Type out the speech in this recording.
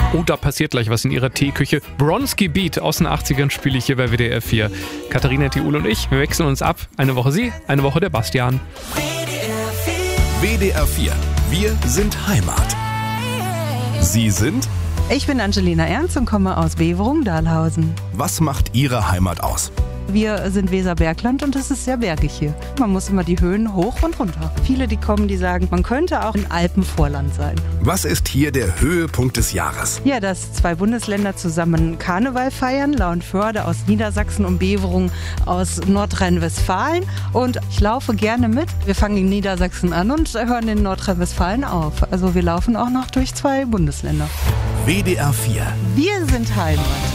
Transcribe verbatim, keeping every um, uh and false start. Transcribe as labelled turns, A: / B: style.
A: Oh, da passiert gleich was in ihrer Teeküche. Bronski Beat aus den achtzigern spiele ich hier bei W D R vier. Katharina, Thiul und ich, wir wechseln uns ab. Eine Woche sie, eine Woche der Bastian.
B: W D R vier. Wir sind Heimat. Sie sind?
C: Ich bin Angelina Ernst und komme aus Beverung-Dahlhausen.
B: Was macht Ihre Heimat aus?
C: Wir sind Weserbergland und es ist sehr bergig hier. Man muss immer die Höhen hoch und runter. Viele, die kommen, die sagen, man könnte auch ein Alpenvorland sein.
B: Was ist hier der Höhepunkt des Jahres?
C: Ja, dass zwei Bundesländer zusammen Karneval feiern. Lauenförde aus Niedersachsen und Beverung aus Nordrhein-Westfalen. Und ich laufe gerne mit. Wir fangen in Niedersachsen an und hören in Nordrhein-Westfalen auf. Also wir laufen auch noch durch zwei Bundesländer.
B: W D R vier.
C: Wir sind Heimat.